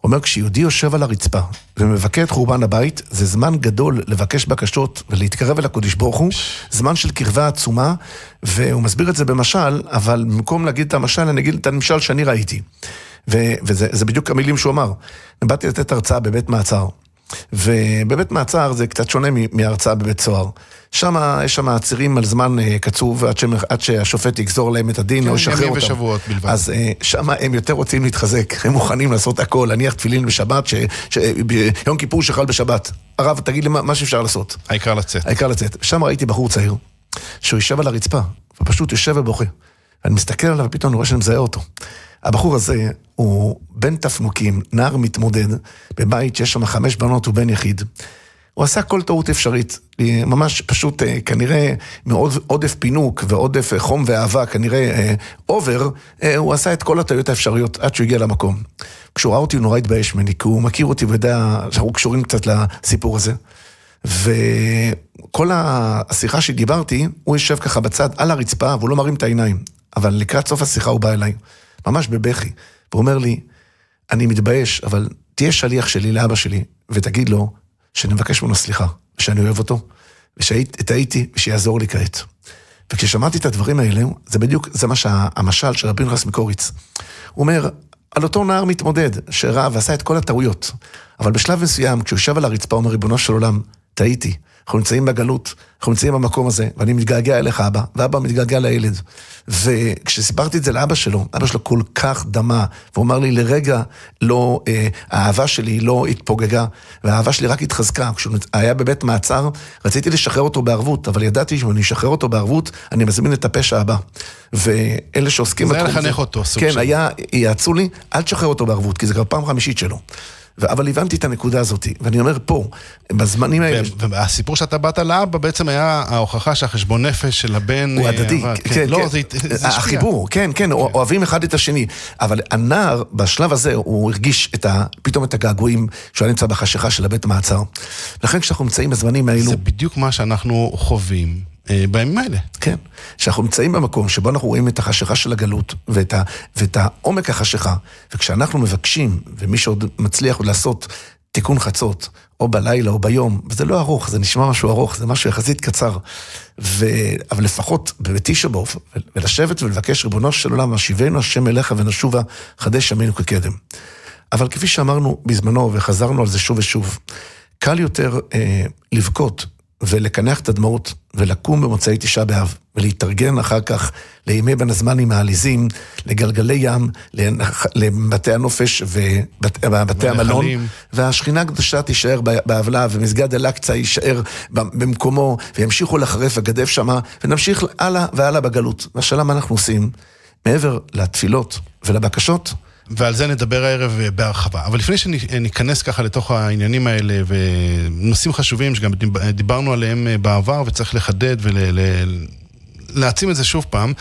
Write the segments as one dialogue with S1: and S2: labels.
S1: אומר, כשיהודי יושב על הרצפה ומבקר את חורבן הבית, זה זמן גדול לבקש בקשות ולהתקרב אל הקודש ברוך הוא, זמן של קרבה עצומה, והוא מסביר את זה במשל, אבל במקום להגיד את המשל, אני אגיד את המשל שאני ראיתי. וזה בדיוק המילים שהוא אמר. באתי לתת הרצאה בבית מעצר, ובבית מעצר זה קצת שונה מהרצאה בבית סוהר. יש שם עצירים על זמן קצוב, עד שהשופט יגזור להם את הדין, או ישחרר אותם.
S2: ושבועות בלבד.
S1: אז שם הם יותר רוצים להתחזק, הם מוכנים לעשות הכל, להניח תפילין בשבת, יום כיפור שחל בשבת. הרב, תגיד לי מה שאפשר לעשות.
S2: העיקר לצאת.
S1: העיקר לצאת. שם ראיתי בחור צעיר, שהוא יושב על הרצפה, ופשוט יושב ובוכה. ואני מסתכל עליו, ופתאום אני רואה שאני מזהה אותו. הבחור הזה הוא בן תפנוקים, נער מתמודד, בבית שיש שם 5 בנות ובן יחיד. הוא עשה כל טעות אפשרית, ממש פשוט כנראה מעודף פינוק ועודף חום ואהבה, כנראה אובר, הוא עשה את כל הטעויות האפשריות עד שהוא הגיע למקום. כשהוא ראה אותי הוא נורא התבייש ממני, כי הוא מכיר אותי ויודע שאנחנו קשורים קצת לסיפור הזה. וכל השיחה שדיברתי, הוא יושב ככה בצד על הרצפה, והוא לא מרים את העיניים. אבל לקראת סוף השיחה הוא בא אליי, ממש בבכי, והוא אומר לי, אני מתבייש, אבל תהיה שליח שלי לאבא שלי, ותגיד לו שאני מבקש ממנו סליחה, ושאני אוהב אותו, ושהייתי, ושיעזור לי כעת. וכששמעתי את הדברים האלה, זה בדיוק, זה מה שהמשל של רבי פנחס מקוריץ. הוא אומר, על אותו נער מתמודד, שראה ועשה את כל הטעויות, אבל בשלב מסוים, כשהוא יושב על הרצפה, הוא אומר, ריבונו של עולם, טעיתי, אנחנו נמצאים בגלות, אנחנו נמצאים במקום הזה, ואני מתגעגע אליך אבא, ואבא מתגעגע לילד. וכשסיפרתי את זה לאבא שלו, אבא שלו כל כך דמה, והוא אמר לי, לרגע לא, האהבה שלי לא התפוגגה, והאהבה שלי רק התחזקה. כשהוא היה בבית מעצר, רציתי לשחרר אותו בערבות, אבל ידעתי שאם אני אשחרר אותו בערבות, אני מזמין את הפשע הבא. ואלה שעוסקים...
S2: זה היה לחנך אותו, סוג
S1: כן, יעצו לי, אל תשחרר אותו בערבות, כי זה כבר פעם חמישית שלו. אבל הבנתי את הנקודה הזאת, ואני אומר פה, בזמנים האלה...
S2: והסיפור שאתה באת לאבא בעצם היה ההוכחה שהחשבון נפש של הבן...
S1: הוא הדדי, כן, החיבור, כן, אוהבים אחד את השני, אבל הנער בשלב הזה הוא הרגיש פתאום את הגעגועים שהוא נמצא בחשיכה של הבית המעצר. לכן כשאנחנו נמצאים בזמנים האלו...
S2: זה בדיוק מה שאנחנו חווים. בימים האלה.
S1: כן, שאנחנו נמצאים במקום שבו אנחנו רואים את החשיכה של הגלות ואת העומק החשיכה, וכשאנחנו מבקשים, ומי שעוד מצליח עוד לעשות תיקון חצות, או בלילה או ביום, וזה לא ארוך, זה נשמע משהו ארוך, זה משהו יחסית קצר, אבל לפחות בביתי באוף, ולשבת ולבקש ריבונו של עולם, השיבנו השם אליך ונשובה חדש ימינו כקדם. אבל כפי שאמרנו בזמנו, וחזרנו על זה שוב ושוב, קל יותר לבכות, ולקנח את הדמעות, ולקום במוצאי תשעה באב, ולהתארגן אחר כך לימי בין הזמנים העליזים, לגלגלי ים, לבתי הנופש ובתי המלון, והשכינה הקדושה תישאר באבלה, ומסגד אל-אקצא יישאר במקומו, וימשיכו לחרף וגדף שמה, ונמשיך הלאה והלאה בגלות. והשאלה מה אנחנו עושים, מעבר לתפילות ולבקשות,
S2: ועל זה נדבר הערב בהרחבה. אבל לפני שניכנס ככה לתוך העניינים האלה, ונושאים חשובים שגם דיברנו עליהם בעבר, וצריך לחדד ולהעצים את זה שוב פעם,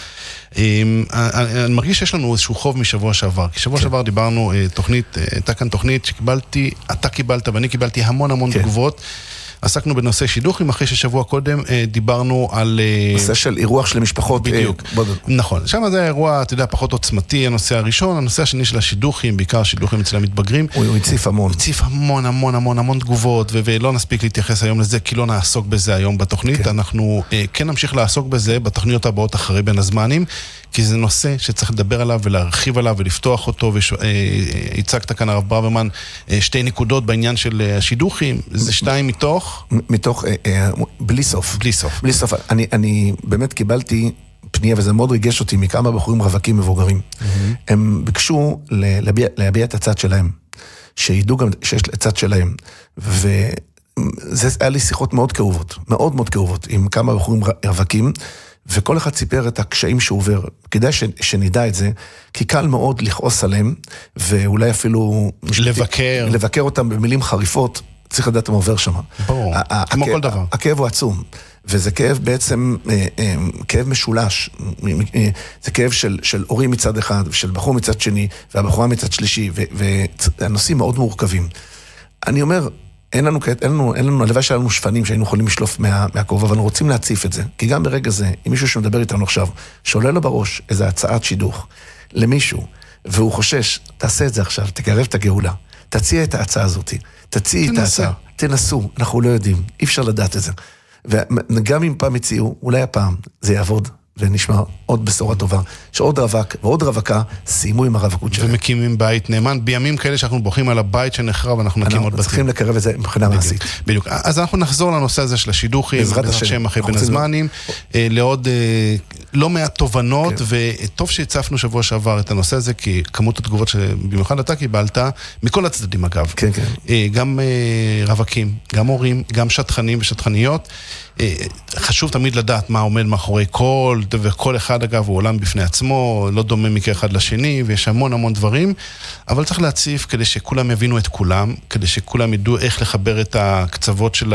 S2: אני מרגיש שיש לנו איזשהו חוב משבוע שעבר. כי שבוע שעבר דיברנו תוכנית, הייתה כאן תוכנית שקיבלתי, אתה קיבלת ואני קיבלתי המון תגובות, עסקנו בנושא שידוכים, אחרי ששבוע קודם דיברנו על...
S1: נושא של אירוח של משפחות.
S2: בדיוק. נכון. שם זה האירוע, אתה יודע, פחות עוצמתי, הנושא הראשון, הנושא השני של השידוכים, בעיקר שידוכים אצל המתבגרים.
S1: הוא הציף המון.
S2: הציף המון תגובות, ולא נספיק להתייחס היום לזה, כי לא נעסוק בזה היום בתוכנית. אנחנו כן נמשיך לעסוק בזה בתוכניות הבאות אחרי בין הזמנים, כי זה נושא שצריך לדבר עליו ולהרחיב עליו ולפתוח אותו, והצגת כאן הרב ברוורמן 2 נקודות בעניין של השידוכים, זה 2 מתוך
S1: בלי סוף.
S2: בלי סוף.
S1: בלי סוף. אני באמת קיבלתי פנייה, וזה מאוד ריגש אותי, מכמה בחורים רווקים מבוגרים. הם ביקשו להביע את הצד שלהם, שידעו גם שיש הצד שלהם, וזה היה לי שיחות מאוד כאובות, מאוד כאובות, עם כמה בחורים רווקים, וכל אחד סיפר את הקשיים שהוא עובר. כדאי שנדע את זה, כי קל מאוד לכעוס עליהם, ואולי אפילו... לבקר אותם במילים חריפות, צריך לדעת מה עובר שם.
S2: ברור, כמו כל דבר.
S1: הכאב הוא עצום, וזה כאב בעצם, כאב משולש, זה כאב של הורים מצד אחד, ושל בחור מצד שני, והבחורה מצד שלישי, והנושאים מאוד מורכבים. אני אומר, אין לנו, הלוואי שהיה לנו שפנים שהיינו יכולים לשלוף מהכובע, אבל אנחנו רוצים להציף את זה, כי גם ברגע זה, אם מישהו שמדבר איתנו עכשיו, שעולה לו בראש איזו הצעת שידוך למישהו, והוא חושש, תעשה את זה עכשיו, תקרב את הגאולה, תציע את ההצעה הזאת, תציעי את ההצעה, תנסו, אנחנו לא יודעים, אי אפשר לדעת את זה. וגם אם פעם הציעו, אולי הפעם זה יעבוד, ונשמע עוד בשורה טובה, שעוד רווק ועוד רווקה סיימו עם הרווקות שלהם.
S2: ומקימים בית נאמן, בימים כאלה שאנחנו בוכים על הבית שנחרב, אנחנו נקים עוד בתים.
S1: אנחנו צריכים לקרב את זה מבחינה מעשית.
S2: בדיוק. אז אנחנו נחזור לנושא הזה של השידוכים, בעזרת השם אחרי בין הזמנים, לעוד לא מעט תובנות, וטוב שהצפנו שבוע שעבר את הנושא הזה, כי כמות התגובות שבמיוחד אתה קיבלת, מכל הצדדים אגב.
S1: כן, כן.
S2: גם רווקים, גם הורים, גם שטחנים ושטחניות. חשוב תמיד לדעת מה עומד מאחורי וכל אחד אגב הוא עולם בפני עצמו, לא דומה מקרה אחד לשני, ויש המון דברים, אבל צריך להציף כדי שכולם יבינו את כולם, כדי שכולם ידעו איך לחבר את הקצוות של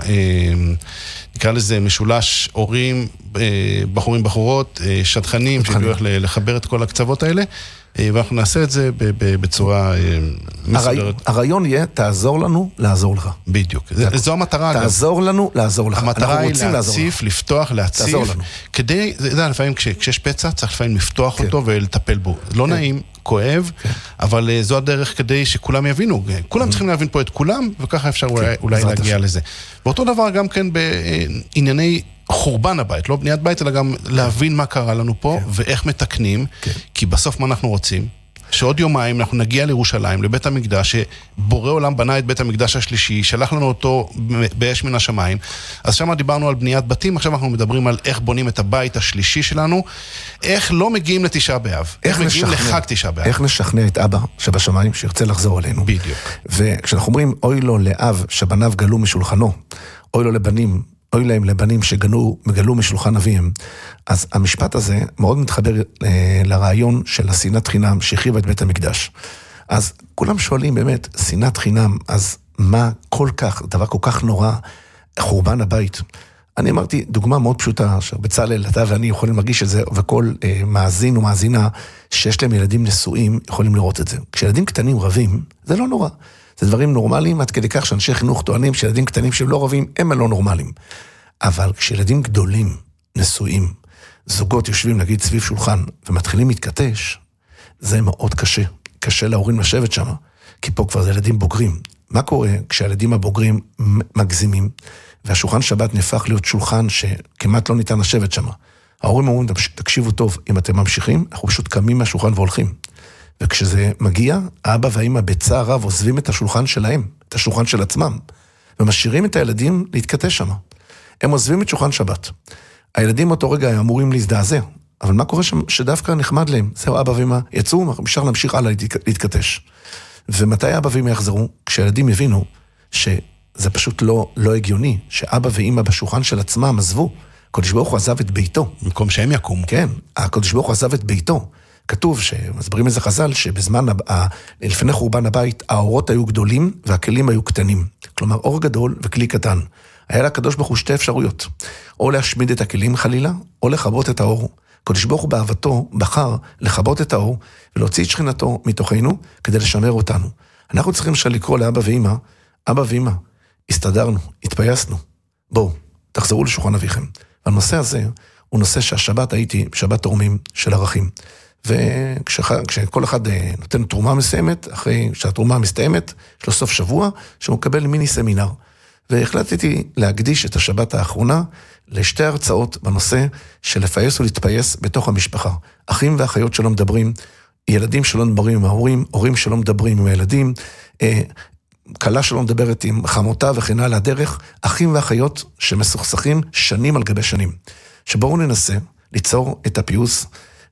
S2: נקרא לזה משולש הורים, בחורים בחורות, שטחנים, שידעו איך לחבר את כל הקצוות האלה, ואנחנו נעשה את זה בצורה מסודרת.
S1: הרעיון יהיה, תעזור לנו, לעזור לך.
S2: בדיוק. זו המטרה.
S1: תעזור לנו, לעזור לך.
S2: המטרה היא להציף, לפתוח, להציף. כדי, זה יודע, לפעמים כשיש פצע, צריך לפעמים לפתוח אותו ולטפל בו. לא נעים, כואב, אבל זו הדרך כדי שכולם יבינו. כולם צריכים להבין פה את כולם, וככה אפשר אולי להגיע לזה. ואותו דבר גם כן בענייני חורבן הבית, לא בניית בית, אלא גם להבין מה קרה לנו פה, ואיך מתקנים, כי בסוף מה אנחנו רוצים? שעוד יומיים אנחנו נגיע לירושלים, לבית המקדש, שבורא עולם בנה את בית המקדש השלישי, שלח לנו אותו באש מן השמיים, אז שם דיברנו על בניית בתים, עכשיו אנחנו מדברים על איך בונים את הבית השלישי שלנו, איך לא מגיעים לתשעה באב, איך מגיעים לחג תשעה באב.
S1: איך נשכנע את אבא שבשמיים שירצה לחזור אלינו.
S2: בדיוק.
S1: וכשאנחנו אומרים, אוי לו לאב שבניו גלו משולחנו, אוי לו לבנים, אוי להם לבנים שגלו משולחן אביהם. אז המשפט הזה מאוד מתחבר לרעיון של השנאת חינם שהחריבה את בית המקדש. אז כולם שואלים באמת, שנאת חינם, אז מה דבר כל כך נורא, חורבן הבית? אני אמרתי, דוגמה מאוד פשוטה, שבצלאל, אתה ואני יכולים להרגיש את זה, וכל מאזין ומאזינה שיש להם ילדים נשואים, יכולים לראות את זה. כשילדים קטנים רבים, זה לא נורא. זה דברים נורמליים, עד כדי כך שאנשי חינוך טוענים שילדים קטנים שהם לא רבים, הם לא נורמליים. אבל כשילדים גדולים, נשואים, זוגות יושבים נגיד סביב שולחן, ומתחילים להתכתש, זה מאוד קשה. קשה להורים לשבת שם, כי פה כבר זה ילדים בוגרים. מה קורה כשהילדים הבוגרים מגזימים, והשולחן שבת נהפך להיות שולחן שכמעט לא ניתן לשבת שם? ההורים אומרים, תקשיבו טוב, אם אתם ממשיכים, אנחנו פשוט קמים מהשולחן והולכים. וכשזה מגיע, האבא והאמא בצער רב עוזבים את השולחן שלהם, את השולחן של עצמם, ומשאירים את הילדים להתכתש שם. הם עוזבים את שולחן שבת. הילדים אותו רגע אמורים להזדעזע, אבל מה קורה שדווקא נחמד להם? זהו, אבא ואמא יצאו, אפשר להמשיך הלאה להתכתש. ומתי אבא ואמא יחזרו? כשהילדים הבינו שזה פשוט לא הגיוני, שאבא ואמא בשולחן של עצמם עזבו, הקדוש ברוך הוא עזב את ביתו.
S2: במקום שהם יקומו.
S1: כן, הקדוש ברוך הוא עזב את ביתו. כתוב שמסברים איזה חז"ל שבזמן, לפני חורבן הבית, האורות היו גדולים והכלים היו קטנים. כלומר, אור גדול וכלי קטן. היה לקדוש ברוך הוא שתי אפשרויות. או להשמיד את הכלים חלילה, או לכבות את האור. הקדוש ברוך הוא באהבתו בחר לכבות את האור, ולהוציא את שכינתו מתוכנו כדי לשמר אותנו. אנחנו צריכים לקרוא לאבא ואמא, אבא ואמא, הסתדרנו, התפייסנו. בואו, תחזרו לשולחן אביכם. והנושא הזה הוא נושא שהשבת הייתי, שבת תורמים של ערכים. וכשכל אחד נותן תרומה מסיימת, אחרי שהתרומה מסתיימת, יש לו סוף שבוע, שהוא מקבל מיני סמינר. והחלטתי להקדיש את השבת האחרונה לשתי הרצאות בנושא של לפייס ולהתפייס בתוך המשפחה. אחים ואחיות שלא מדברים, ילדים שלא מדברים עם ההורים, הורים שלא מדברים עם הילדים, קלה שלא מדברת עם חמותה וכן הלאה הדרך, אחים ואחיות שמסוכסכים שנים על גבי שנים. שבואו ננסה ליצור את הפיוס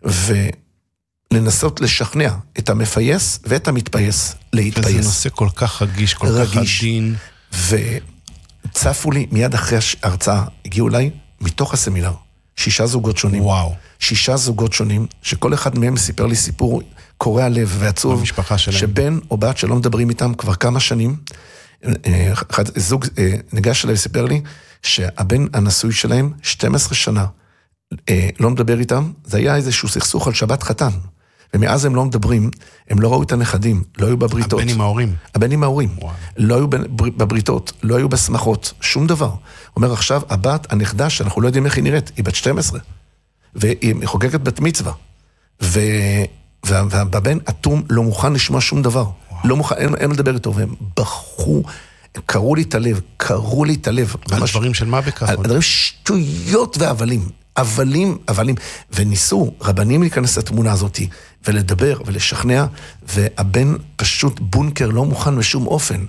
S1: לנסות לשכנע את המפייס ואת המתפייס להתפייס.
S2: וזה נושא כל כך רגיש, כל כך עדין.
S1: וצפו לי מיד אחרי ההרצאה, הגיעו אליי מתוך הסמינר, 6 זוגות שונים.
S2: וואו. 6
S1: זוגות שונים, שכל אחד מהם סיפר לי סיפור קורע לב ועצוב, שבן או בת שלא מדברים איתם כבר כמה שנים, זוג ניגש אליי וסיפר לי, שהבן הנשוי שלהם 12 שנה, לא מדבר איתם, זה היה איזשהו סכסוך על שבת חתן, ומאז הם לא מדברים, הם לא ראו את הנכדים, לא היו בבריתות.
S2: הבן עם ההורים.
S1: הבן עם ההורים. לא היו בבריתות, לא היו בשמחות, שום דבר. אומר עכשיו, הבת, הנכדה, שאנחנו לא יודעים איך היא נראית, היא בת 12, והיא חוגגת בת מצווה, והבן אטום לא מוכן לשמוע שום דבר. לא מוכן, אין לדבר איתו, והם בכו, קראו לי את הלב.
S2: על דברים של מה בכך?
S1: על דברים שטויות והבלים. הבלים, וניסו רבנים להיכנס לתמונה הזאת, ולדבר ולשכנע, והבן פשוט בונקר לא מוכן בשום אופן.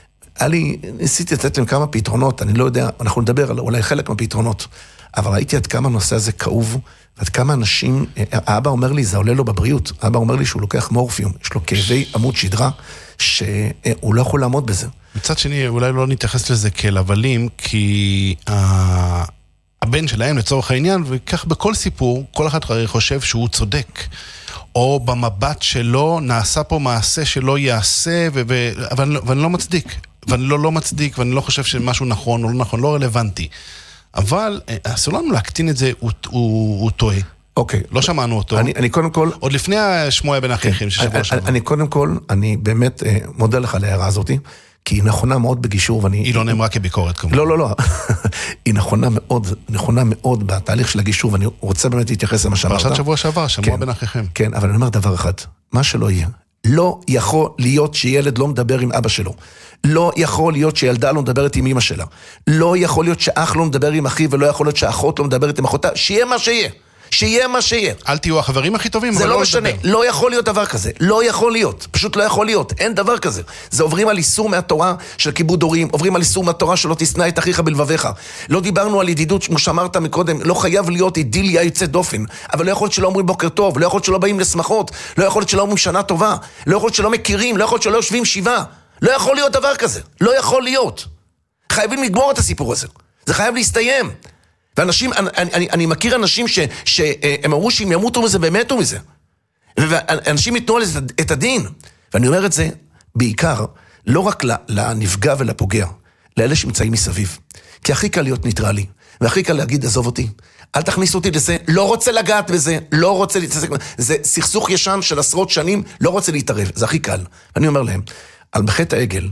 S1: ניסיתי לתת להם כמה פתרונות, אני לא יודע, אנחנו נדבר על אולי חלק מהפתרונות, אבל ראיתי עד כמה הנושא הזה כאוב, ועד כמה אנשים, האבא אומר לי, זה עולה לו בבריאות, האבא אומר לי שהוא לוקח מורפיום, יש לו כאבי עמוד שדרה, שהוא לא יכול לעמוד בזה.
S2: מצד שני, אולי לא נתייחס לזה כאל הבלים, כי הבן שלהם לצורך העניין, וכך בכל סיפור, כל אחד חושב שהוא צודק. או במבט שלו נעשה פה מעשה שלא יעשה, ואני לא מצדיק. ואני לא מצדיק, ואני לא חושב שמשהו נכון או לא נכון, לא רלוונטי. אבל אסור לנו להקטין את זה, הוא טועה.
S1: אוקיי.
S2: לא שמענו אותו.
S1: אני קודם כל...
S2: עוד לפני השמוע בין האחים ששבוע שעבר.
S1: אני קודם כל, אני באמת מודה לך על ההערה הזאת, כי היא נכונה מאוד בגישור, ואני...
S2: היא לא נאמרה כביקורת כמובן.
S1: לא. היא נכונה מאוד בתהליך של הגישור, ואני רוצה באמת להתייחס למה שאמרת.
S2: פרשת שבוע שעבר, שמוע בין אחיכם.
S1: כן, אבל אני אומר דבר אחד, מה שלא יהיה, לא יכול להיות שילד לא מדבר עם אבא שלו. לא יכול להיות שילדה לא מדברת עם אמא שלה. לא יכול להיות שאח לא מדבר עם אחיו, ולא יכול להיות שאחות לא מדברת עם אחותה. שיהיה מה שיהיה. שיהיה מה שיהיה.
S2: אל תהיו החברים הכי טובים,
S1: זה לא משנה, לא יכול להיות דבר כזה, לא יכול להיות, פשוט לא יכול להיות, אין דבר כזה. זה עוברים על איסור מהתורה של כיבוד הורים, עוברים על איסור מהתורה שלא תשנא את אחיך בלבביך. לא דיברנו על ידידות, כמו שאמרת מקודם, לא חייב להיות אידיליה יוצא דופן, אבל לא יכול להיות שלא אומרים בוקר טוב, לא יכול להיות שלא באים לשמחות, לא יכול להיות שלא אומרים שנה טובה, לא יכול להיות שלא מכירים, לא יכול להיות שלא יושבים שבעה. לא יכול להיות דבר כזה, לא יכול להיות. חייבים לגמור את הסיפור הזה. זה חייב להסתיים. ואנשים, אני מכיר אנשים שהם אמרו שהם ימותו מזה, ומתו מזה. ואנשים ייתנו על זה את הדין. ואני אומר את זה בעיקר, לא רק לנפגע ולפוגע, לאלה שנמצאים מסביב. כי הכי קל להיות ניטרלי, והכי קל להגיד, עזוב אותי. אל תכניס אותי לזה, לא רוצה לגעת בזה, לא רוצה להתעסק, זה סכסוך ישן של עשרות שנים, לא רוצה להתערב, זה הכי קל. אני אומר להם, על בחטא העגל,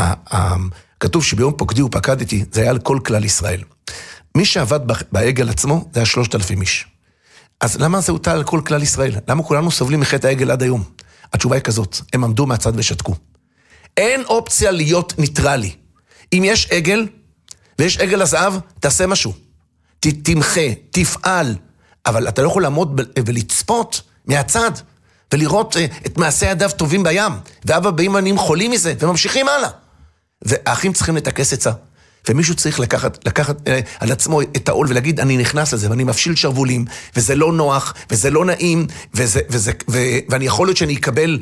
S1: כתוב שביום פוקדי ופקדתי, זה היה על כל כלל ישראל. מי שעבד בעגל עצמו, זה היה 3,000 איש. אז למה זה הוטל על כל כלל ישראל? למה כולנו סובלים מחטא העגל עד היום? התשובה היא כזאת, הם עמדו מהצד ושתקו. אין אופציה להיות ניטרלי. אם יש עגל, ויש עגל הזהב, תעשה משהו. תמחה, תפעל, אבל אתה לא יכול לעמוד ולצפות מהצד, ולראות את מעשי ידיו טובים בים, ואבא באים עניים חולים מזה, וממשיכים הלאה. והאחים צריכים לתקס עצה. ומישהו צריך לקחת על עצמו את העול ולהגיד, אני נכנס לזה, ואני מפשיל שרבולים, וזה לא נוח, וזה לא נעים, ואני יכול להיות שאני אקבל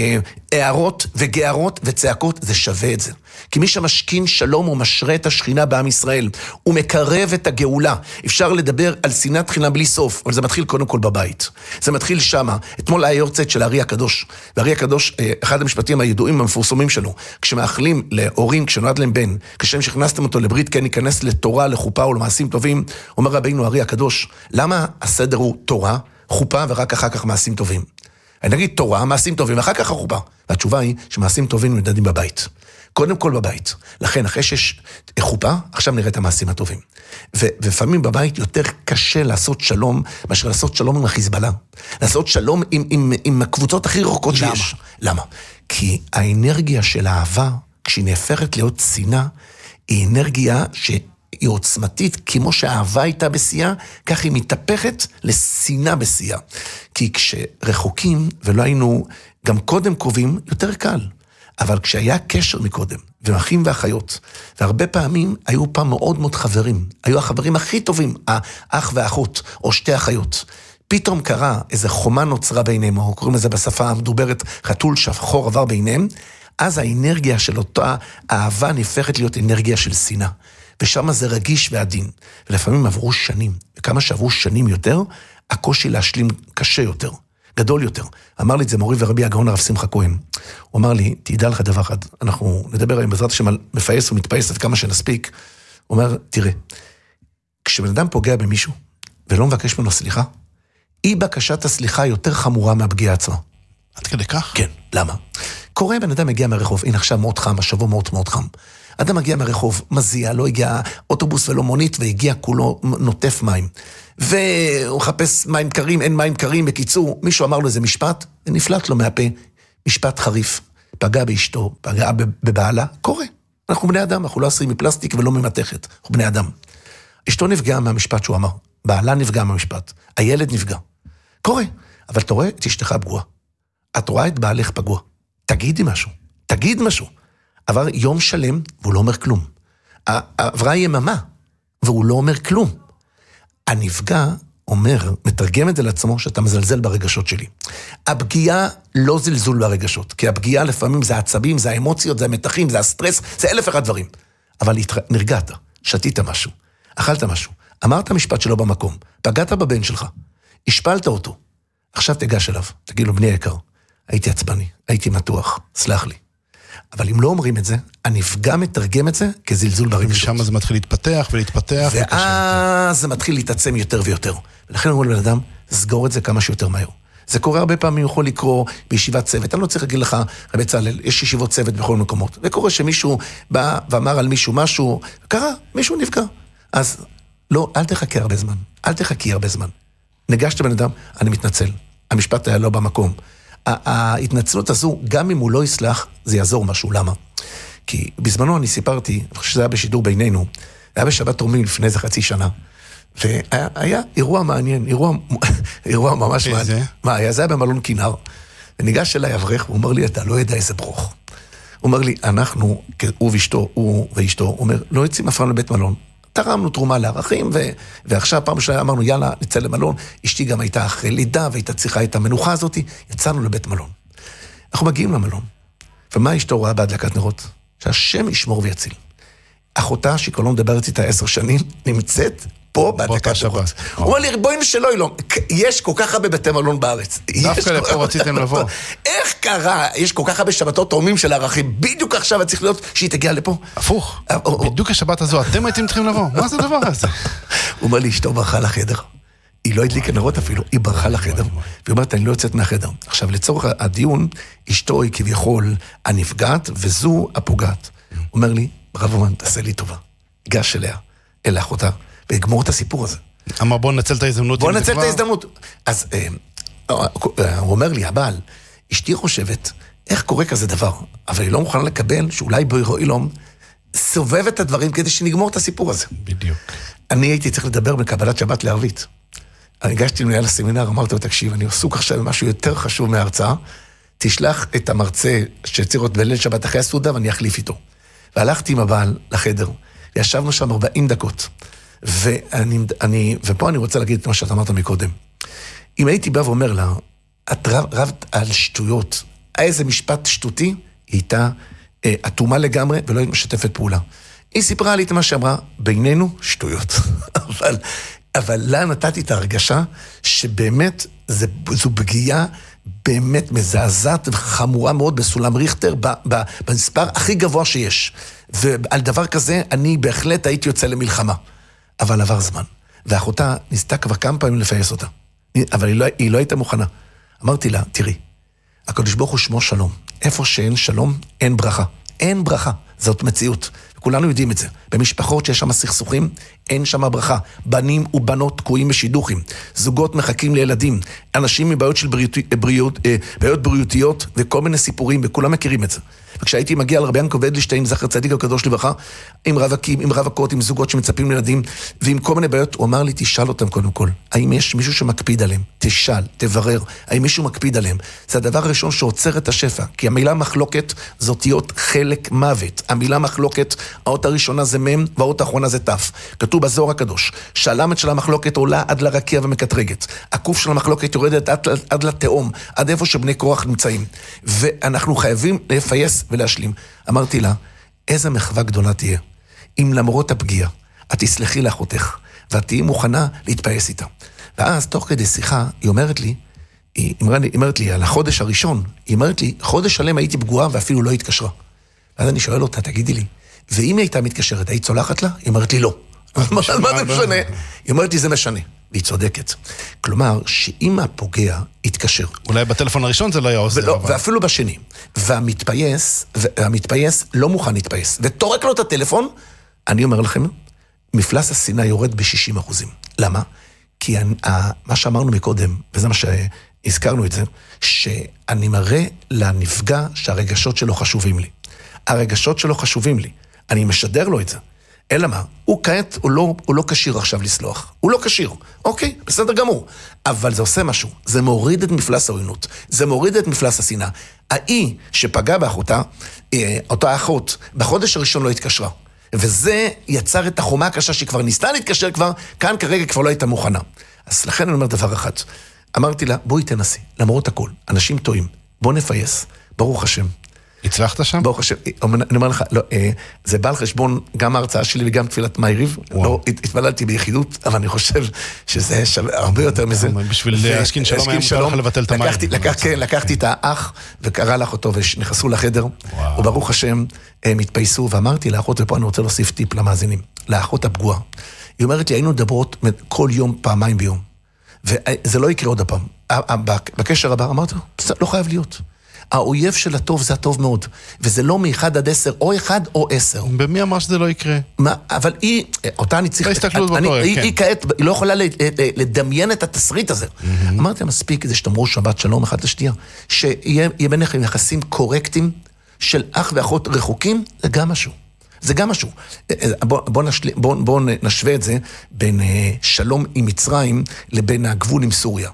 S1: הערות וגערות וצעקות, זה שווה את זה. כי מי שמשכין שלום הוא משרה את השכינה בעם ישראל, הוא מקרב את הגאולה. אפשר לדבר על שנאת תחינה בלי סוף, אבל זה מתחיל קודם כל בבית. זה מתחיל שמה. אתמול היה יורצייט של הארי הקדוש, והארי הקדוש, אחד המשפטים הידועים המפורסמים שלו, כשמאכלים להורים, כשנולד להם בן, כשהם שכנסתם אותו לברית, כן ייכנס לתורה, לחופה או למעשים טובים, אומר רבינו הארי הקדוש, למה הסדר הוא תורה, חופה ורק אחר כך מעשים טובים? אני נגיד תורה, מעשים טובים, ואחר כך החופה. והתשובה היא שמעשים טובים נמדדים בבית. קודם כל בבית. לכן, אחרי שיש חופה, עכשיו נראה את המעשים הטובים. ולפעמים בבית יותר קשה לעשות שלום, מאשר לעשות שלום עם החיזבאללה. לעשות שלום עם הקבוצות הכי רחוקות שיש. למה? כי האנרגיה של האהבה, כשהיא נהפכת להיות שנאה, היא אנרגיה שהיא עוצמתית, כמו שהאהבה הייתה בשיאה, כך היא מתהפכת לשנאה בשיאה. כי כשרחוקים ולא היינו גם קודם קרובים, יותר קל. אבל כשהיה קשר מקודם, ואחים ואחיות, והרבה פעמים היו פעם מאוד מאוד חברים, היו החברים הכי טובים, האח והאחות, או שתי אחיות. פתאום קרה איזו חומה נוצרה ביניהם, או קוראים לזה בשפה המדוברת, חתול שחור עבר ביניהם, אז האנרגיה של אותה האהבה נהפכת להיות אנרגיה של שנאה. ושם זה רגיש ועדין. ולפעמים עברו שנים, וכמה שעברו שנים יותר, הקושי להשלים קשה יותר, גדול יותר. אמר לי את זה מורי ורבי הגאון הרב שמחה כהן. הוא אמר לי, תדע לך דבר אחד, אנחנו נדבר היום בעזרת השם על מפייס ומתפייס עד כמה שנספיק. הוא אומר, תראה, כשבן אדם פוגע במישהו, ולא מבקש ממנו סליחה, אי בקשת הסליחה יותר חמורה מהפגיעה עצמה.
S2: עד כדי כך?
S1: כן, למה? קורה, בן אדם מגיע מהרחוב, הנה עכשיו מאוד חם, השבוע מאוד מאוד חם. אדם מגיע מהרחוב, מזיע, לא הגיע אוטובוס ולא מונית, והגיע כולו נוטף מים. והוא מחפש מים קרים, אין מים קרים, בקיצור, מישהו אמר לו איזה משפט, ונפלט לו מהפה, משפט חריף. פגע באשתו, פגע בבעלה, קורה. אנחנו בני אדם, אנחנו לא עשויים מפלסטיק ולא ממתכת, אנחנו בני אדם. אשתו נפגעה מהמשפט שהוא אמר, בעלה נפגע מהמשפט, הילד נפגע. קורה, אבל אתה רואה את אשתך פגועה. את רואה את בעלך פגוע. תגיד משהו. עבר יום שלם והוא לא אומר כלום. עברה יממה והוא לא אומר כלום. הנפגע אומר, מתרגם את זה לעצמו שאתה מזלזל ברגשות שלי. הפגיעה לא זלזול ברגשות, כי הפגיעה לפעמים זה העצבים, זה האמוציות, זה המתחים, זה הסטרס, זה 1,001 דברים. אבל נרגעת, שתית משהו, אכלת משהו, אמרת משפט שלא במקום, פגעת בבן שלך, השפלת אותו, עכשיו תגש אליו, תגיד לו, בני היקר, הייתי עצבני, הייתי מתוח, סלח לי. אבל אם לא אומרים את זה, הנפגע מתרגם את זה כזלזול ברגשות.
S2: ושם זה מתחיל להתפתח ולהתפתח.
S1: ואז זה מתחיל להתעצם יותר ויותר. ולכן אומרים לבן אדם, סגור את זה כמה שיותר מהר. זה קורה הרבה פעמים, יכול לקרוא בישיבת צוות. אני לא צריך להגיד לך, רבי צהלל, יש ישיבות צוות בכל מקומות. וקורה שמישהו בא ואמר על מישהו משהו, קרה, מישהו נפגע. אז לא, אל תחכי הרבה זמן. ניגשת בן אדם, אני מתנצל. המשפט היה לא במקום. ההתנצלות הזו, גם אם הוא לא יסלח, זה יעזור משהו. למה? כי בזמנו אני סיפרתי, אני חושב שזה היה בשידור בינינו, היה בשבת תורמים לפני איזה חצי שנה, והיה אירוע מעניין, אירוע ממש מעניין. זה היה במלון כינר, וניגש אליי אברך, הוא אומר לי, אתה לא יודע איזה ברוך. הוא אומר לי, אנחנו, הוא ואשתו, הוא אומר, לא יוצאים אף פעם לבית מלון, תרמנו תרומה לערכים, ועכשיו פעם שלה אמרנו, יאללה, נצא למלון, אשתי גם הייתה אחרי לידה, והייתה צריכה את המנוחה הזאת, יצאנו לבית מלון. אנחנו מגיעים למלון, ומה אשתו רואה בהדלקת נרות? שהשם ישמור ויציל. אחותה, שהיא כבר לא מדברת איתה 10 שנים, נמצאת פה בהדלקת נרות. הוא אומר לי, בואי נשאלו אילון, יש כל כך הרבה בתי מלון בארץ.
S2: דווקא לפה רציתם לבוא.
S1: איך קרה? יש כל כך הרבה שבתות תורמים של הערכים, בדיוק עכשיו צריך להיות שהיא תגיע לפה.
S2: הפוך, בדיוק השבת הזו, אתם הייתם צריכים לבוא. מה זה הדבר הזה?
S1: הוא אומר לי, אשתו ברחה לחדר. היא לא הדליקה נרות אפילו, היא ברחה לחדר. והיא אומרת, אני לא יוצאת מהחדר. עכשיו, לצורך הדיון, אשתו היא כביכול הנפגעת, וזו הפוגעת. הוא אומר לי, רב אומן, תעשה לי טובה. גש אליה, אל אחותה, וגמור את הסיפור הזה.
S2: אמר, בוא נצל את ההזדמנות.
S1: בוא נצל את ההזדמנות. אז הוא אומר לי, הבעל, אשתי חושבת, איך קורה כזה דבר? אבל היא לא מוכנה לקבל שאולי באילום סובב את הדברים כדי שנגמור את הסיפור הזה.
S2: בדיוק.
S1: אני הייתי צריך לדבר בקבלת שבת לערבית. אני הגשתי מנהל לסמינר, אמרתי לו, תקשיב, אני עסוק עכשיו במשהו יותר חשוב מההרצאה, תשלח את המרצה שצריך להיות בליל שבת אחרי הסעודה, ואני אחליף איתו. והלכתי עם הבעל לחדר, וישבנו שם 40 דקות. ופה אני רוצה להגיד את מה שאתה אמרת מקודם. אם הייתי בא ואומר לה, את רבת על שטויות, איזה משפט שטותי, היא הייתה אטומה לגמרי, ולא היית משתפת פעולה. היא סיפרה לי את מה שאמרה, בינינו שטויות. אבל לה נתתי את ההרגשה שבאמת זו פגיעה באמת מזעזעת וחמורה מאוד בסולם ריכטר, במספר הכי גבוה שיש. ועל דבר כזה אני בהחלט הייתי יוצא למלחמה. אבל עבר זמן. ואחותה ניסתה כבר כמה פעמים לפייס אותה. אבל היא לא הייתה מוכנה. אמרתי לה, תראי, הקדוש ברוך הוא שמו שלום. איפה שאין שלום, אין ברכה. אין ברכה. זאת מציאות. כולנו יודעים את זה. במשפחות שיש שם סכסוכים, אין שם ברכה. בנים ובנות תקועים בשידוכים. זוגות מחכים לילדים. אנשים מבעיות של בעיות בריאותיות וכל מיני סיפורים, וכולם מכירים את זה. וכשהייתי מגיע לרבי ינקב אדלשטיין, זכר צדיק הקדוש לברכה, עם רווקים, עם רווקות, עם זוגות שמצפים לילדים, ועם כל מיני בעיות, הוא אמר לי, תשאל אותם קודם כל. האם יש מישהו שמקפיד עליהם? תשאל, תברר. האם מישהו מקפיד עליהם? זה הדבר הראשון שעוצר את השפע. כי המילה מחלוקת זה אותיות חלק מוות. המילה מחלוקת, האות הראשונה זה מם, והאות האחרונה זה תף. כתוב בזוהר הקדוש, שהלמד של המחלוקת עולה עד לרקיע ומקטרגת. הקוף של המחלוקת יורדת עד לתאום, עד איפה שבני קורח נמצאים. ואנחנו חייבים לפייס ולהשלים. אמרתי לה, איזה מחווה גדולה תהיה, אם למרות הפגיעה, את תסלחי לאחותך, ואת תהיי מוכנה להתפייס איתה. ואז, תוך כדי שיחה, היא אומרת לי, על החודש הראשון, היא אומרת לי, חודש שלם הייתי פגועה ואפילו לא התקשרה. ואז אני שואל אותה, תגידי לי, ואם היא הייתה מתקשרת, היית צולחת לה? היא אומרת לי, לא. מה זה משנה? היא אומרת לי, זה משנה. והיא צודקת. כלומר, שאם הפוגע יתקשר.
S2: אולי בטלפון הראשון זה לא היה עוזר.
S1: ואפילו בשני. והמתפייס לא מוכן להתפייס. ותורק לו את הטלפון, אני אומר לכם, מפלס השנאה יורד ב-60%. למה? כי מה שאמרנו מקודם, וזה מה הזכרנו את זה, שאני מראה לנפגע שהרגשות שלו חשובים לי. הרגשות שלו חשובים לי. אני משדר לו את זה. אלא מה? הוא כעת, הוא לא קשיר עכשיו לסלוח. הוא לא קשיר. אוקיי, בסדר גמור. אבל זה עושה משהו. זה מוריד את מפלס העוינות. זה מוריד את מפלס השנאה. האי שפגע באחותה, אותה אחות, בחודש הראשון לא התקשרה. וזה יצר את החומה הקשה שהיא כבר ניסתה להתקשר כבר, כאן כרגע כבר לא הייתה מוכנה. אז לכן אני אומר דבר אחד. אמרתי לה, בואי תנסי, למרות הכל. אנשים טועים. בוא נפייס. ברוך השם.
S2: הצלחת שם?
S1: ברוך השם, אני אומר לך, לא, זה בא על חשבון גם ההרצאה שלי וגם תפילת מעריב, לא התפללתי ביחידות, אבל אני חושב שזה שווה הרבה יותר מזה.
S2: בשביל להשכין שלום היה מותר לך לבטל את המעריב.
S1: לקחתי את האח וקרא לך אותו ונכנסו לחדר, וברוך השם הם התפייסו, ואמרתי לאחות, ופה אני רוצה להוסיף טיפ למאזינים, לאחות הפגועה. היא אומרת לי, היינו מדברות כל יום, פעמיים ביום, וזה לא יקרה עוד הפעם. בקשר הבא אמרתי, לא חייב להיות. האויב של הטוב זה הטוב מאוד, וזה לא מ-1 עד 10, או 1 או 10.
S2: במי אמר שזה לא יקרה?
S1: אבל היא, אותה אני צריך... היא כעת לא יכולה לדמיין את התסריט הזה. אמרתי, מספיק כדי שתאמרו שבת שלום אחד לשנייה, שיהיה ביניכם יחסים קורקטים של אח ואחות רחוקים, זה גם משהו. זה גם משהו. בואו נשווה את זה בין שלום עם מצרים לבין הגבול עם סוריה.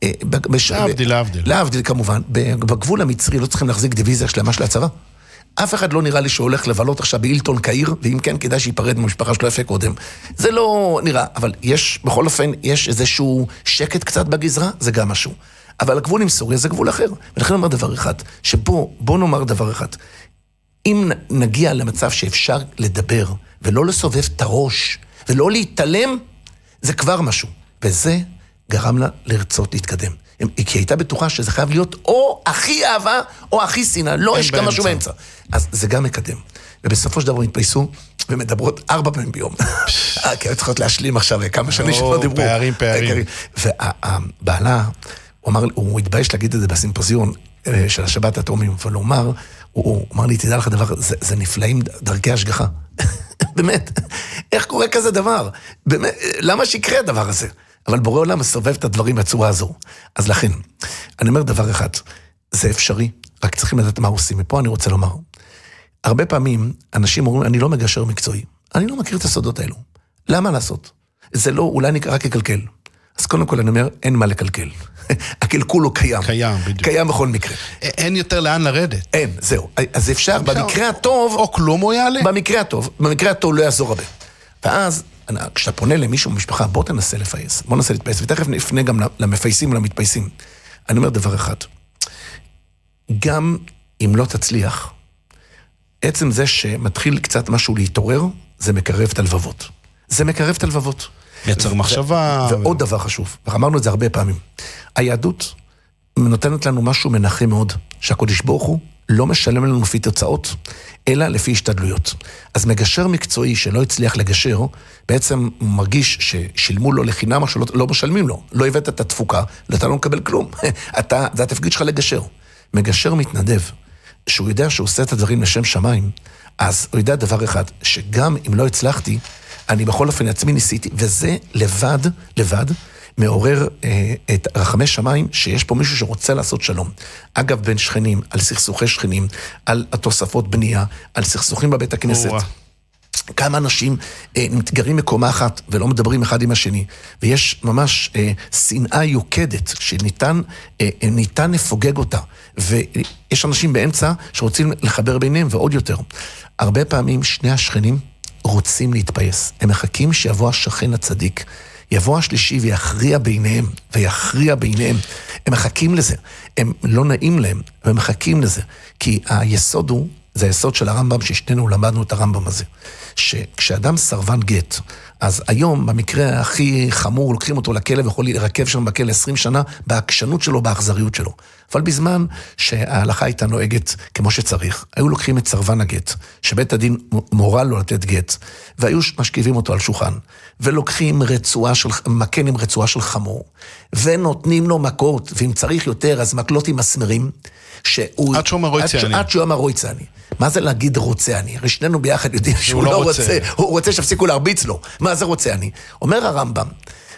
S1: להבדיל כמובן, בגבול המצרי לא צריכים להחזיק דיוויזיה שלמה של הצבא. אף אחד לא נראה לי שהולך לבלות עכשיו באילטון קהיר, ואם כן כדאי שיפרד מהמשפחה שלו יפה קודם. זה לא נראה, אבל יש, בכל אופן, יש איזשהו שקט קצת בגזרה, זה גם משהו. אבל הגבול עם סוריה זה גבול אחר. ולכן נאמר דבר אחד, בוא נאמר דבר אחד. אם נגיע למצב שאפשר לדבר, ולא לסובב את הראש, ולא להתעלם, זה כבר משהו. וזה גרם לה לרצות להתקדם. כי היא הייתה בטוחה שזה חייב להיות או הכי אהבה, או הכי שנאה. לא, יש גם משהו באמצע. אז זה גם מקדם. ובסופו של דבר התפייסו, ומדברות 4 פעמים ביום. כי היו צריכות להשלים עכשיו כמה שנים שלא דיברו.
S2: פערים.
S1: ובעלה, הוא התבייש להגיד את זה בסימפוזיון של השבת התאומים, אבל הוא אמר לי, תדע לך דבר, זה נפלאים דרכי השגחה. באמת, איך קורה כזה דבר? באמת, למה שיקרה הדבר הזה? אבל בורא עולם מסובב את הדברים בצורה הזו. אז לכן, אני אומר דבר אחד, זה אפשרי, רק צריכים לדעת מה עושים. מפה אני רוצה לומר, הרבה פעמים אנשים אומרים, אני לא מגשר מקצועי, אני לא מכיר את הסודות האלו. למה לעשות? זה לא, אולי אני רק אקלקל. אז קודם כל אני אומר, אין מה לקלקל. הקלקול הוא קיים.
S2: קיים, בדיוק.
S1: קיים בכל מקרה.
S2: אין יותר לאן לרדת.
S1: אין, זהו. אז אפשר, במקרה הטוב...
S2: או כלום או יעלה.
S1: במקרה הטוב לא יעזור הרבה. ואז, כשאתה פונה למישהו במשפחה, בוא תנסה לפייס. בוא ננסה להתפייס, ותכף נפנה גם למפייסים ולמתפייסים. אני אומר דבר אחד. גם אם לא תצליח, עצם זה שמתחיל קצת משהו להתעורר, זה מקרב את הלבבות. זה מקרב את הלבבות.
S2: יצר מחשבה.
S1: ועוד דבר חשוב, ואמרנו את זה הרבה פעמים. היהדות נותנת לנו משהו מנחם מאוד, שהקדוש ברוך הוא לא משלם לנו לפי תוצאות, אלא לפי השתדלויות. אז מגשר מקצועי שלא הצליח לגשר, בעצם מרגיש ששילמו לו לחינם, שלא משלמים לו. לא הבאת את התפוקה, אתה לא מקבל כלום. זה התפקיד שלך לגשר. מגשר מתנדב, שהוא יודע שהוא עושה את הדברים לשם שמיים, אז הוא יודע דבר אחד, שגם אם לא הצלחתי, אני בכל אופן עצמי ניסיתי, וזה לבד, מעורר את רחמי שמיים, שיש פה מישהו שרוצה לעשות שלום. אגב, בין שכנים, על סכסוכי שכנים, על התוספות בנייה, על סכסוכים בבית הכנסת. כמה אנשים מתגרים מקומה אחת, ולא מדברים אחד עם השני, ויש ממש שנאה יוקדת, שניתן לפוגג אותה, ויש אנשים באמצע שרוצים לחבר ביניהם, ועוד יותר. הרבה פעמים שני השכנים רוצים להתפייס. הם מחכים שיבוא השכן הצדיק, יבוא השלישי ויכריע ביניהם, הם מחכים לזה, הם לא נעים להם, והם מחכים לזה, כי היסוד הוא, זה היסוד של הרמב"ם, ששתינו למדנו את הרמב"ם הזה, שכשאדם סרבן גט, אז היום, במקרה הכי חמור, לוקחים אותו לכלא, ויכול להירקב שם בכלא 20 שנה, בהקשנות שלו, באכזריות שלו. אבל בזמן שההלכה הייתה נוהגת כמו שצריך, היו לוקחים את סרבן הגט, שבית הדין מורה לו לתת גט, והיו משכיבים אותו על שולחן, ולוקחים מקן עם רצועה של חמור, ונותנים לו מכות, ואם צריך יותר, אז מקלות עם מסמרים,
S2: עד שהוא
S1: אמר רוצה אני. מה זה להגיד רוצה אני? הרי שנינו ביחד יודעים שהוא לא רוצה, הוא רוצה שיפסיקו להרביץ לו. מה זה רוצה אני? אומר הרמב"ם,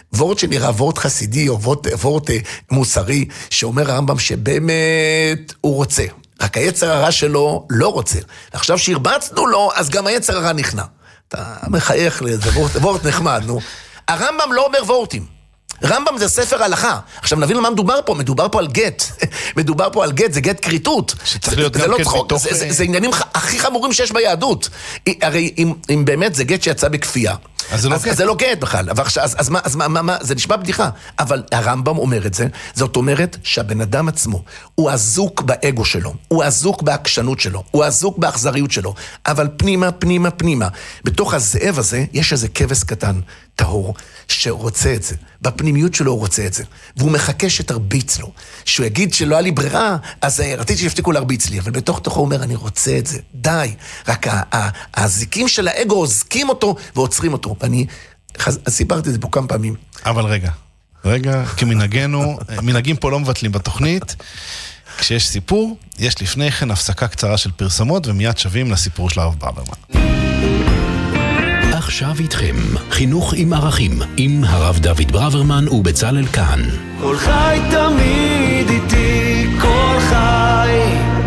S1: וורד שנראה וורד חסידי, או וורד מוסרי, שאומר הרמב"ם שבאמת הוא רוצה. רק היצר הרע שלו לא רוצה. עכשיו שהרבצנו לו, אז גם היצר הרע נכנע. אתה מחייך לזה, וורד נחמד, נו. הרמב"ם לא אומר וורטים. רמב"ם זה ספר הלכה. עכשיו נבין למה מדובר פה, מדובר פה על גט. מדובר פה על גט, זה גט קריטות.
S2: שצריך להיות גם
S1: לא
S2: גט
S1: צחוק,
S2: מתוך...
S1: זה עניינים הכי חמורים שיש ביהדות. הרי אם באמת זה גט שיצא בכפייה, אז זה לא גט בכלל. אז מה, זה נשמע בדיחה. אבל הרמב"ם אומר את זה, זאת אומרת שהבן אדם עצמו, הוא עזוק באגו שלו, הוא עזוק בעקשנות שלו, הוא עזוק באכזריות שלו, אבל פנימה, בתוך הזאב הזה, יש איזה כבש קטן, טהור, שרוצה את זה. בפנימיות שלו הוא רוצה את זה. והוא מחכה שתרביץ לו. שהוא יגיד שלא היה לי ברירה, אז רציתי שיפתיקו להרביץ לי. אבל בתוך תוכו הוא אומר, אני רוצה את זה. די. רק הזיקים של האגו עוזקים אותו ועוצרים אותו. ואני סיפרתי את זה פה כמה פעמים.
S2: אבל רגע, כמנהגנו, מנהגים פה לא מבטלים בתוכנית. כשיש סיפור, יש לפני כן הפסקה קצרה של פרסמות, ומיד שווים לסיפור של הרב ברוורמן.
S3: עכשיו איתכם, חינוך עם ערכים, עם הרב דוד ברוורמן ובצלאל כהן.
S4: כל חי תמיד איתי, כל חי.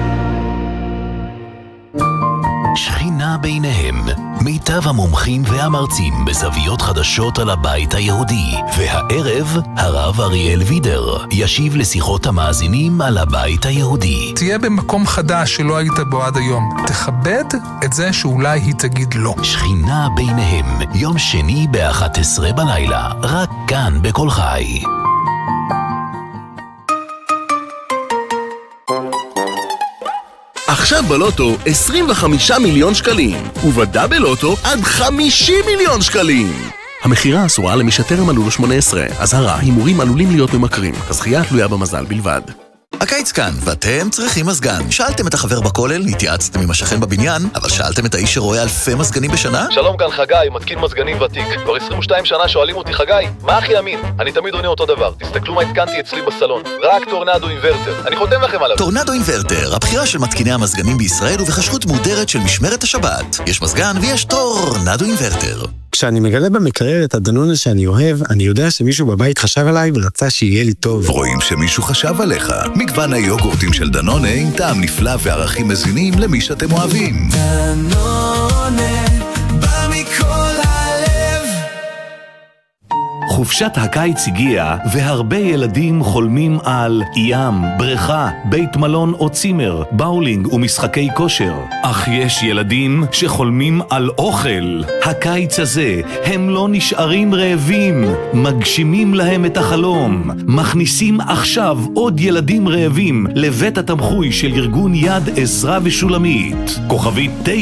S3: שכינה ביניהם, מיטב המומחים והמרצים בזוויות חדשות על הבית היהודי. והערב, הרב אריאל וידר ישיב לשיחות המאזינים על הבית היהודי.
S5: תהיה במקום חדש שלא היית בו עד היום. תכבד את זה שאולי היא תגיד לא.
S3: שכינה ביניהם, יום שני ב-11 בלילה, רק כאן בכל חי.
S6: עכשיו בלוטו 25 מיליון שקלים, ובדאבל לוטו עד 50 מיליון שקלים. המחירה אסורה למי שטרם מלאו לו 18. אזהרה, הימורים עלולים להיות ממכרים. הזכייה תלויה במזל בלבד.
S7: הקיץ כאן, ואתם צריכים מזגן. שאלתם את החבר בכולל, התייעצתם עם השכן בבניין, אבל שאלתם את האיש שרואה אלפי מזגנים בשנה?
S8: שלום, כאן חגי, מתקין מזגנים ותיק. כבר 22 שנה שואלים אותי, חגי, מה הכי אמין? אני תמיד עונה אותו דבר. תסתכלו מה התקנתי אצלי בסלון. רק טורנדו אינברטר. אני חותם לכם עליו.
S7: טורנדו אינברטר, הבחירה של מתקיני המזגנים בישראל ובחשרות מודרת של משמרת השבת. יש מזגן ויש טורנדו אינברטר.
S9: כשאני מגלה במקרר את הדנונה שאני אוהב, אני יודע שמישהו בבית חשב עליי ורצה שיהיה לי טוב.
S10: רואים שמישהו חשב עליך. מגוון היוגורטים של דנונה עם טעם נפלא וערכים מזינים למי שאתם אוהבים.
S4: דנונה, בא מכל הלב.
S3: חופשת הקיץ הגיעה, והרבה ילדים חולמים על ים, בריכה, בית מלון או צימר, באולינג ומשחקי כושר. אך יש ילדים שחולמים על אוכל. הקיץ הזה הם לא נשארים רעבים, מגשימים להם את החלום. מכניסים עכשיו עוד ילדים רעבים לבית התמחוי של ארגון יד עזרה ושולמית. כוכבית